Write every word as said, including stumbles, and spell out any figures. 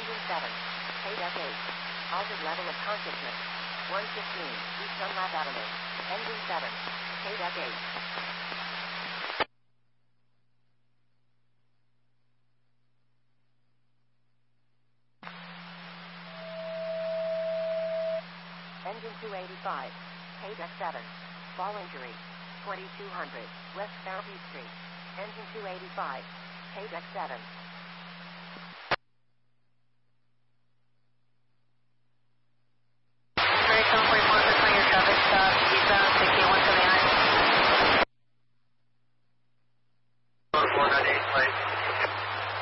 Engine seven. Paydeck eight. Altered level of consciousness. one fifteen. East Dunlap Avenue. Engine seven. Paydeck eight. Engine two eighty-five. Paydeck seven. Fall injury. twenty-two hundred. West Fairview Street. Engine two eighty-five. Paydeck seven.